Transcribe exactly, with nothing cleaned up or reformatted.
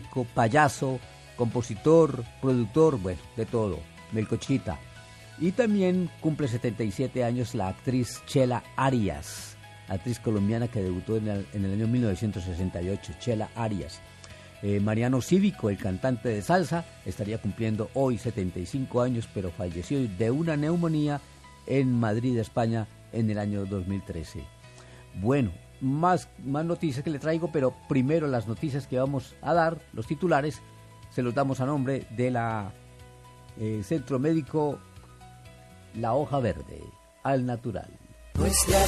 músico, payaso, compositor, productor, bueno, de todo, Melcochita. Y también cumple setenta y siete años la actriz Chela Arias, actriz colombiana que debutó en el, en el año mil novecientos sesenta y ocho, Chela Arias. Eh, Mariano Cívico, el cantante de salsa, estaría cumpliendo hoy setenta y cinco años, pero falleció de una neumonía en Madrid, España, en el año dos mil trece. Bueno, más, más noticias que le traigo, pero primero las noticias que vamos a dar, los titulares, se los damos a nombre de la eh, Centro Médico La Hoja Verde, al natural. Nuestra